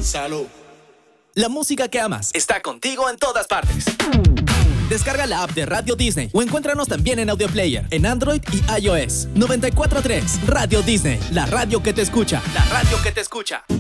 Salud. La música que amas está contigo en todas partes. Descarga la app de Radio Disney o encuéntranos también en Audio Player, en Android y iOS. 94.3 Radio Disney, la radio que te escucha. La radio que te escucha.